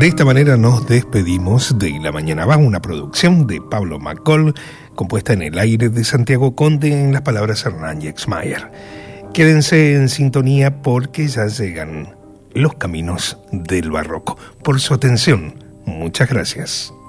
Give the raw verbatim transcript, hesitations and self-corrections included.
De esta manera nos despedimos de La Mañana Va, una producción de Pablo McCall, compuesta en el aire de Santiago Conde, en las palabras Hernán Yexmayer. Quédense en sintonía porque ya llegan los caminos del barroco. Por su atención, muchas gracias.